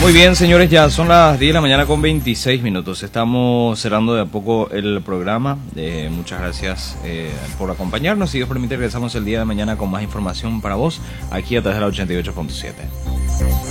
Muy bien, señores, ya son las 10 de la mañana con 26 minutos. Estamos cerrando de a poco el programa. Muchas gracias por acompañarnos. Si Dios permite, regresamos el día de mañana con más información para vos, aquí a través de la 88.7.